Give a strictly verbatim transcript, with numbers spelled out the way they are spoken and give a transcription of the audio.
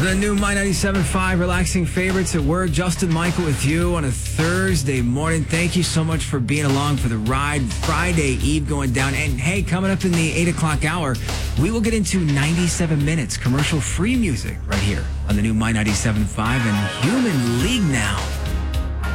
The new My ninety-seven point five relaxing favorites at work. Justin Michael with you on a Thursday morning. Thank you so much for being along for the ride. Friday Eve going down. And hey, coming up in the eight o'clock hour, we will get into ninety-seven minutes commercial-free music right here on the new My ninety-seven point five and Human League now.